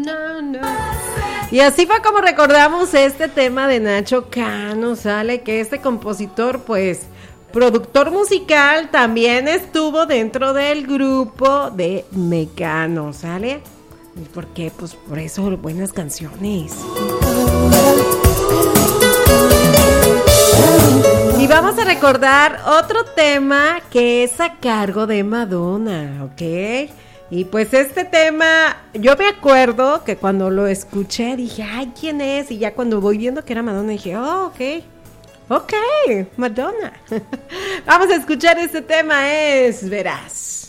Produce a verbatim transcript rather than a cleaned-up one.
no, no. Y así fue como recordamos este tema de Nacho Cano, ¿sale? Que este compositor, pues, productor musical, también estuvo dentro del grupo de Mecano, ¿sale? ¿Y por qué? Pues por eso, buenas canciones. Y vamos a recordar otro tema que es a cargo de Madonna, ¿ok? Y pues este tema, yo me acuerdo que cuando lo escuché dije, ay, ¿quién es? Y ya cuando voy viendo que era Madonna dije, oh, ok, ok, Madonna. Vamos a escuchar este tema, es Verás.